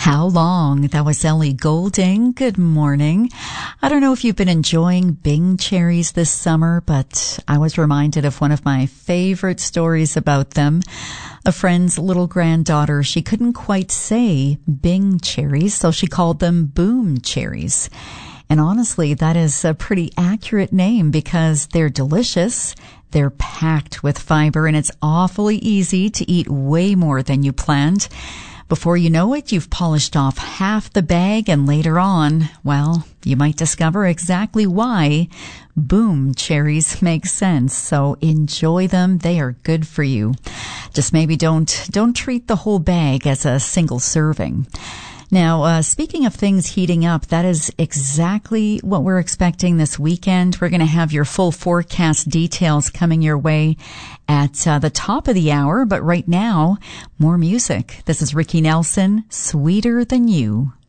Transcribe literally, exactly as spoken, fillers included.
How long? That was Ellie Goulding. Good morning. I don't know if you've been enjoying Bing cherries this summer, but I was reminded of one of my favorite stories about them. A friend's little granddaughter, she couldn't quite say Bing cherries, so she called them boom cherries. And honestly, that is a pretty accurate name because they're delicious. They're packed with fiber, and it's awfully easy to eat way more than you planned. Before you know it, you've polished off half the bag, and later on, well, you might discover exactly why boom cherries make sense. So enjoy them. They are good for you. Just maybe don't, don't treat the whole bag as a single serving. Now, uh, speaking of things heating up, that is exactly what we're expecting this weekend. We're going to have your full forecast details coming your way at uh, the top of the hour. But right now, more music. This is Ricky Nelson, Sweeter Than You.